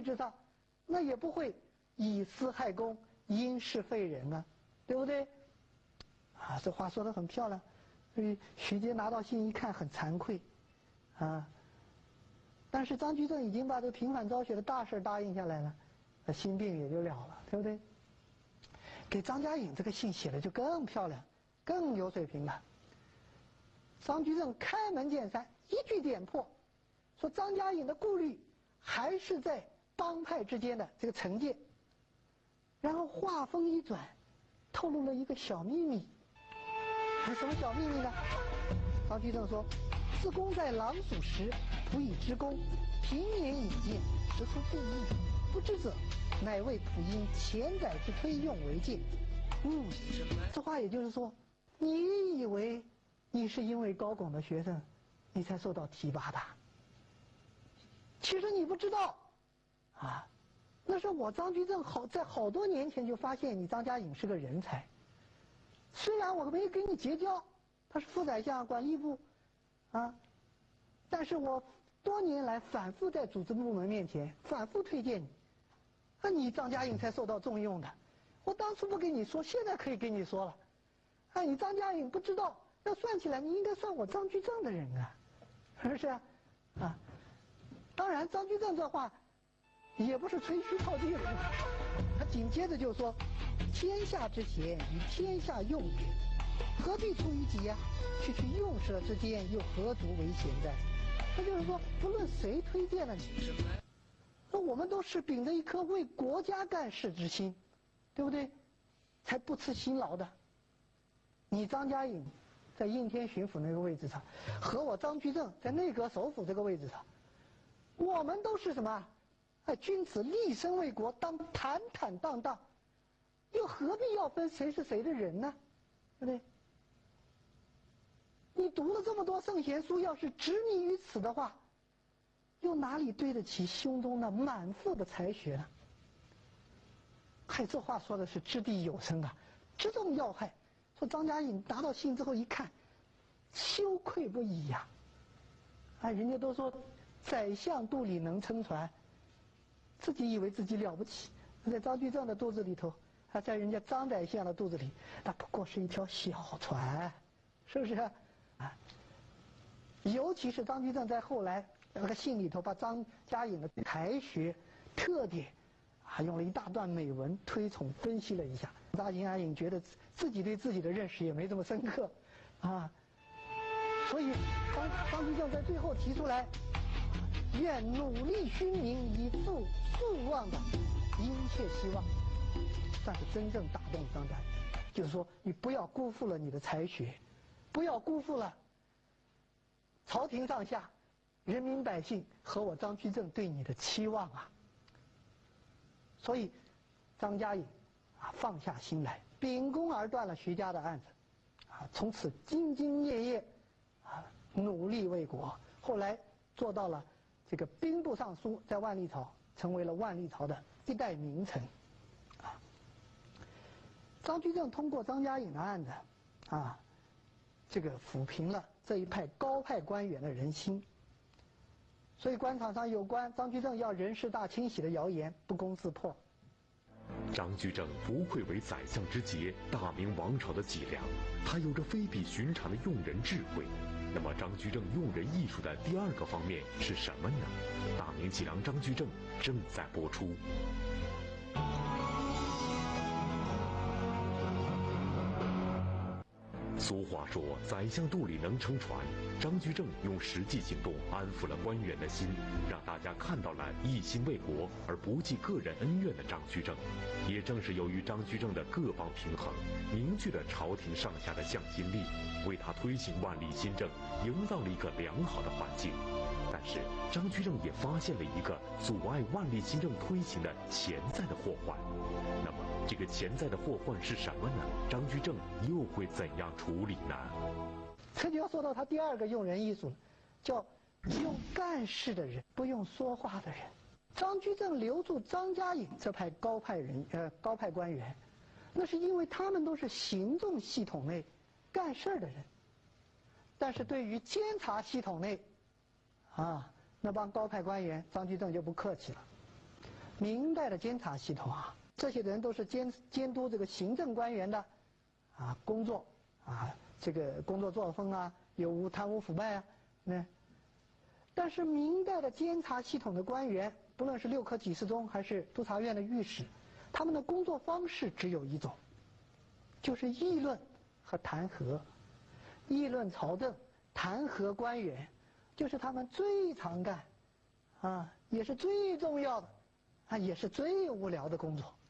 位置上，那也不会以私害公，因事废人啊，对不对？啊，这话说得很漂亮。所以徐阶拿到信一看，很惭愧，啊。但是张居正已经把这个平反昭雪的大事答应下来了，那心病也就了了，对不对？给张嘉颖这个信写的就更漂亮，更有水平了。张居正开门见山，一句点破，说张嘉颖的顾虑还是在帮派之间的这个惩戒。然后话锋一转，透露了一个小秘密。是什么小秘密呢？张居正说：“自公在狼蜀时，仆以之功，平年引荐，实出故意，不知者，乃为仆因前载之推用为戒。”这话也就是说，你以为你是因为高拱的学生，你才受到提拔的？其实你不知道，啊，那是我张居正在好多年前就发现你张嘉颖是个人才。虽然我没跟你结交，他是副宰相管吏部，啊，但是我多年来反复在组织部门面前反复推荐你，那你张嘉颖才受到重用的。我当初不跟你说，现在可以跟你说了。啊，你张嘉颖不知道，要算起来你应该算我张居正的人啊，是不是啊？啊，当然张居正这话也不是吹嘘套句的，他紧接着就说：“天下之贤，以天下用也，何必出于己呀？区用舍之间，又何足为贤哉？”他就是说，不论谁推荐了你，那我们都是秉着一颗为国家干事之心，对不对？才不辞辛劳的。你张嘉颖在应天巡抚那个位置上，和我张居正在内阁首辅这个位置上，我们都是什么？哎，君子立身为国，当坦坦荡荡，又何必要分谁是谁的人呢？对不对？你读了这么多圣贤书，要是执迷于此的话，又哪里对得起胸中那满腹的才学呢？嗨，这话说的是掷地有声啊，直中要害。说张嘉颖拿到信之后一看，羞愧不已呀！啊，人家都说宰相肚里能撑船，自己以为自己了不起，在张居正的肚子里头，在人家张宰相的肚子里，那不过是一条小船，是不是？啊，尤其是张居正在后来那个信里头，把张嘉颖的才学特点啊，用了一大段美文推崇分析了一下。张嘉颖觉得自己对自己的认识也没这么深刻，啊，所以张居正在最后提出来，愿努力熏明，以复素望的殷切希望，算是真正打动张嘉颖。就是说，你不要辜负了你的才学，不要辜负了朝廷上下、人民百姓和我张居正对你的期望啊。所以，张嘉颖啊放下心来，秉公而断了徐家的案子，啊，从此兢兢业业啊努力为国。后来做到了这个兵部尚书，在万历朝成为了万历朝的一代名臣，啊。张居正通过张嘉颖的案子，啊，这个抚平了这一派高派官员的人心。所以官场上有关张居正要人事大清洗的谣言不攻自破。 张居正不愧为宰相之杰，大明王朝的脊梁，他有着非比寻常的用人智慧。那么张居正用人艺术的第二个方面是什么呢？大明脊梁张居正正在播出。俗话说，宰相肚里能撑船。张居正用实际行动安抚了官员的心，让大家看到了一心为国而不计个人恩怨的张居正。也正是由于张居正的各方平衡，凝聚了朝廷上下的向心力，为他推行万历新政营造了一个良好的环境。但是张居正也发现了一个阻碍万历新政推行的潜在的祸患。那么这个潜在的祸患是什么呢？张居正又会怎样处理呢？ 这就要说到他第二个用人艺术了，叫用干事的人，不用说话的人。张居正留住张嘉颖这派高派官员，那是因为他们都是行政系统内干事的人。但是对于监察系统内，啊，那帮高派官员，张居正就不客气了。 明代的监察系统啊，这些人都是监督这个行政官员的工作这个工作作风有无贪污腐败但是明代的监察系统的官员，不论是6科给事中还是督察院的御史，他们的工作方式只有一种，就是议论和弹劾，议论朝政，弹劾官员，就是他们最常干也是最重要的也是最无聊的工作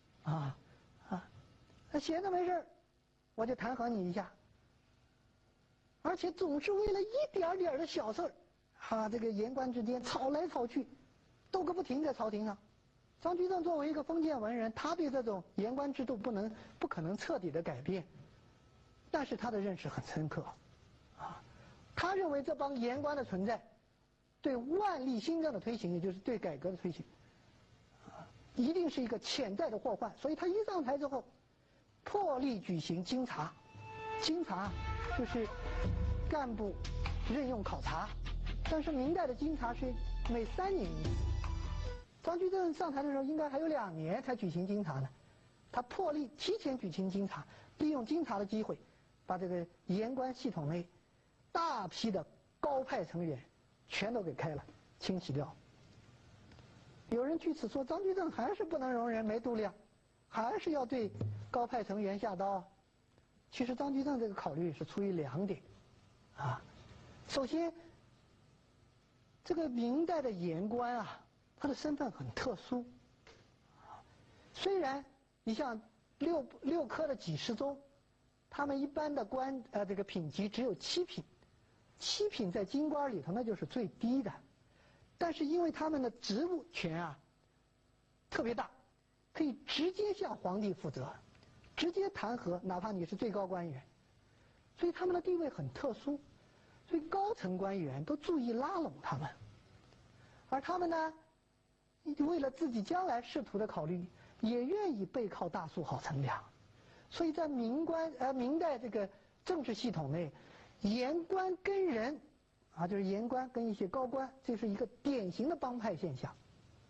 那闲着没事我就弹劾你一下，而且总是为了一点点的小事这个言官之间吵来吵去，斗个不停在朝廷上。张居正作为一个封建文人，他对这种言官制度不可能彻底的改变，但是他的认识很深刻他认为这帮言官的存在对万历新政的推行，也就是对改革的推行一定是一个潜在的祸患，所以他一上台之后破例举行京察。京察就是干部任用考察，但是明代的京察是每3年一次。张居正上台的时候应该还有2年才举行京察呢，他破例提前举行京察，利用京察的机会把这个言官系统内大批的高派成员全都给开了，清洗掉。有人据此说张居正还是不能容忍没度量，还是要对高派成员下刀其实张居正这个考虑是出于2点首先这个明代的言官他的身份很特殊虽然你像六科的给事中，他们一般的这个品级只有7品，7品在京官里头那就是最低的，但是因为他们的职务权特别大，可以直接向皇帝负责，直接弹劾哪怕你是最高官员，所以他们的地位很特殊，所以高层官员都注意拉拢他们，而他们呢为了自己将来仕途的考虑，也愿意背靠大数好乘凉，所以在明代这个政治系统内，言官跟人就是言官跟一些高官，这是一个典型的帮派现象。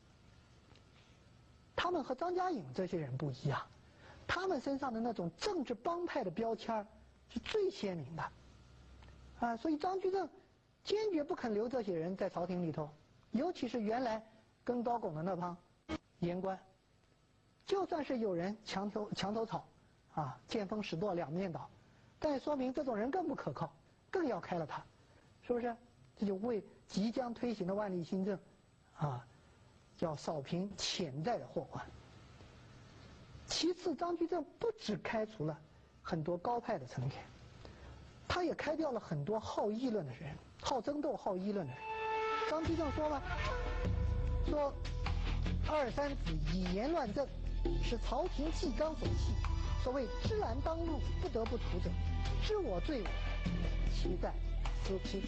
他们和张嘉颖这些人不一样，他们身上的那种政治帮派的标签是最鲜明的所以张居正坚决不肯留这些人在朝廷里头，尤其是原来跟高拱的那帮言官，就算是有人墙头草见风使舵两面倒，但也说明这种人更不可靠，更要开了他，是不是？这就为即将推行的万历新政要扫平潜在的祸患。其次，张居正不只开除了很多高派的成员，他也开掉了很多好议论的人，好争斗、好议论的人。张居正说了，说二三子以言乱政，使朝廷纪纲所弃。所谓芝兰当路，不得不除者，知我罪我，其在斯批。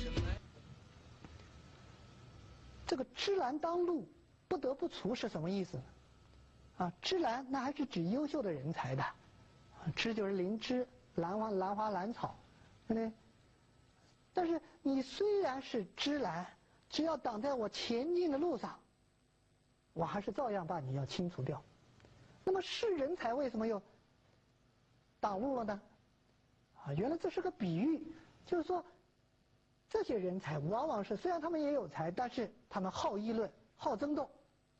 这个芝兰当路，不得不除是什么意思呢？芝兰那还是指优秀的人才的，芝就是灵芝、兰花、兰草，对不对？但是你虽然是芝兰，只要挡在我前进的路上，我还是照样把你要清除掉。那么是人才为什么又挡路了呢？原来这是个比喻，就是说这些人才往往是虽然他们也有才，但是他们好议论、好争斗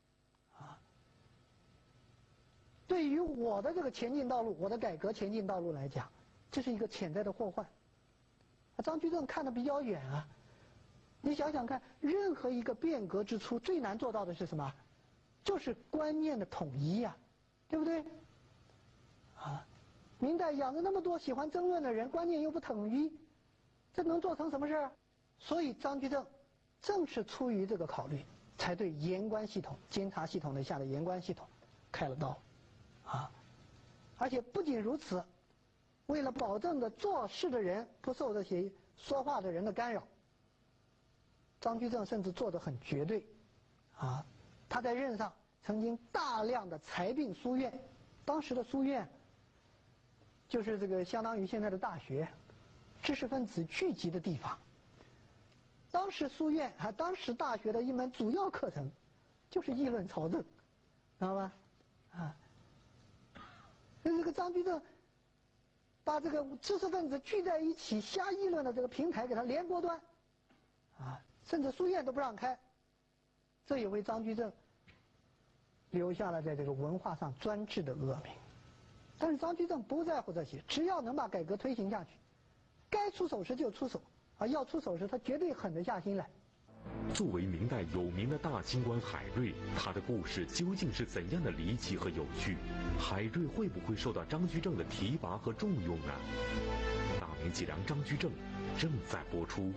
对于我的这个前进道路，我的改革前进道路来讲，这是一个潜在的祸患。张居正看得比较远你想想看，任何一个变革之初最难做到的是什么？就是观念的统一对不对？明代养着那么多喜欢争论的人，观念又不统一，这能做成什么事儿？所以张居正正是出于这个考虑，才对言官系统、监察系统的下的言官系统开了刀而且不仅如此，为了保证做事的人不受这些说话的人的干扰，张居正甚至做得很绝对他在任上曾经大量的裁并书院，当时的书院就是这个相当于现在的大学，知识分子聚集的地方。当时书院当时大学的一门主要课程就是议论朝政知道吧？啊，那这个张居正把这个知识分子聚在一起瞎议论的这个平台给他连锅端，啊，甚至书院都不让开，这也为张居正留下了在这个文化上专制的恶名。但是张居正不在乎这些，只要能把改革推行下去，该出手时就出手，啊，要出手时他绝对狠得下心来。 作为明代有名的大清官海瑞，他的故事究竟是怎样的离奇和有趣？海瑞会不会受到张居正的提拔和重用呢？大明脊梁张居正正在播出。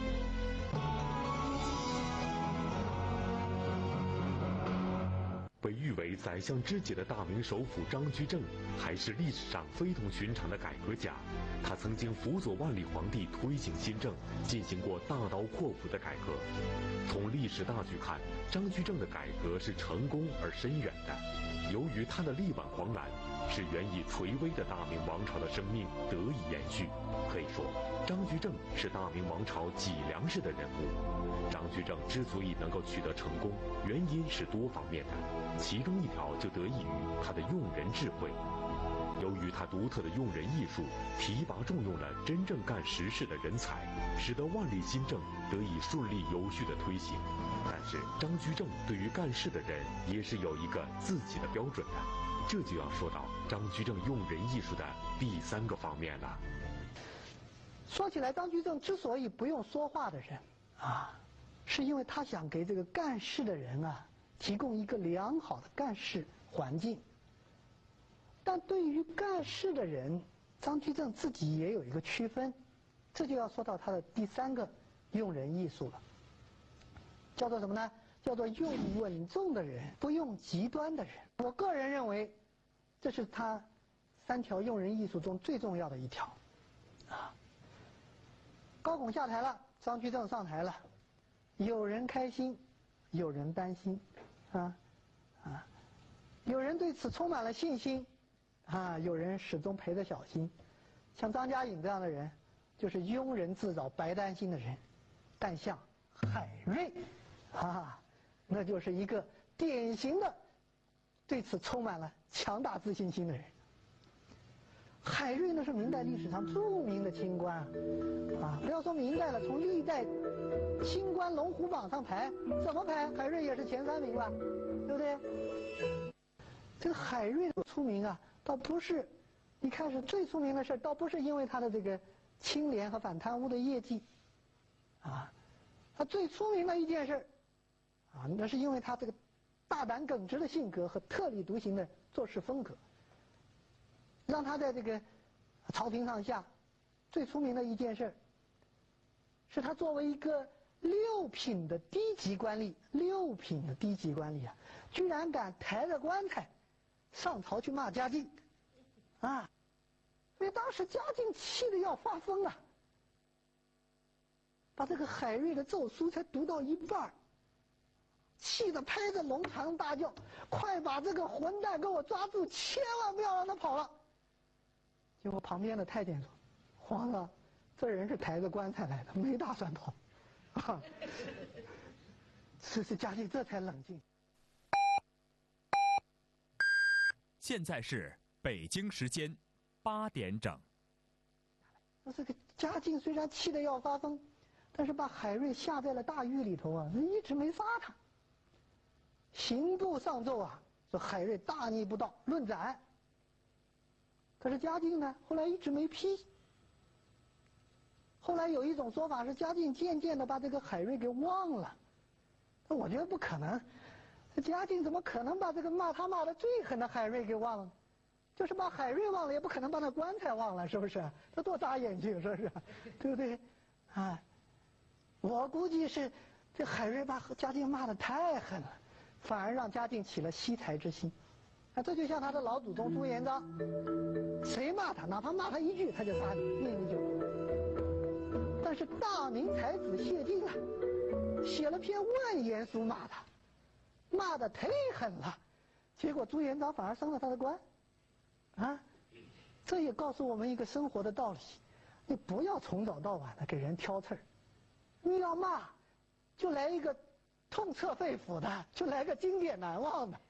被誉为宰相之姐的大明首辅张居正，还是历史上非同寻常的改革家。他曾经辅佐万历皇帝推行新政，进行过大刀阔斧的改革。从历史大局看，张居正的改革是成功而深远的。由于他的力挽狂澜，使原已垂危的大明王朝的生命得以延续。可以说，张居正是大明王朝脊梁式的人物。张居正之所以能够取得成功，原因是多方面的，其中一条就得益于他的用人智慧。由于他独特的用人艺术，提拔重用了真正干实事的人才，使得万历新政得以顺利有序的推行。但是张居正对于干事的人也是有一个自己的标准的，这就要说到张居正用人艺术的第3个方面了。 说起来，张居正之所以不用说话的人啊，是因为他想给这个干事的人啊提供一个良好的干事环境。但对于干事的人，张居正自己也有一个区分，这就要说到他的第3个用人艺术了，叫做什么呢？叫做用稳重的人，不用极端的人。我个人认为，这是他3条用人艺术中最重要的一条。啊，高拱下台了，张居正上台了，有人开心，有人担心，有人对此充满了信心。有人始终陪着小心，像张嘉颖这样的人，就是庸人自扰白担心的人；但像海瑞，那就是一个典型的对此充满了强大自信心的人。海瑞呢是明代历史上著名的清官不要说明代了，从历代清官龙虎榜上排，怎么排海瑞也是前3名吧，对不对？这个海瑞出名倒不是一开始最出名的事，倒不是因为他的这个清廉和反贪污的业绩，他最出名的一件事，那是因为他这个大胆耿直的性格和特立独行的做事风格，让他在这个朝廷上下最出名的一件事，是他作为一个6品的低级官吏，6品的低级官吏居然敢抬着棺材上朝去骂嘉靖，所以当时嘉靖气得要发疯把这个海瑞的奏书才读到一半，气得拍着龙堂大叫：“快把这个混蛋给我抓住，千万不要让他跑了！”结果旁边的太监说：“皇上，这人是抬着棺材来的，没打算跑。”是嘉靖这才冷静。 现在是北京时间8点整。 这个嘉靖虽然气得要发疯，但是把海瑞下在了大狱里头一直没杀他。刑部上奏说海瑞大逆不道，论斩。可是嘉靖呢，后来一直没批。后来有一种说法是嘉靖渐渐的把这个海瑞给忘了，但我觉得不可能。嘉靖怎么可能把这个骂他的最狠的海瑞给忘了？就是把海瑞忘了，也不可能把那棺材忘了，是不是？这多扎眼镜，是不是？对不对？我估计是这海瑞把嘉靖骂得太狠了，反而让嘉靖起了惜才之心。这就像他的老祖宗朱元璋，谁骂他，哪怕骂他一句，他就杀你，命你就。但是大明才子谢晋写了篇万言书骂他。骂得忒狠了，结果朱元璋反而升了他的官，这也告诉我们一个生活的道理：你不要从早到晚的给人挑刺儿，你要骂，就来一个痛彻肺腑的，就来个经典难忘的。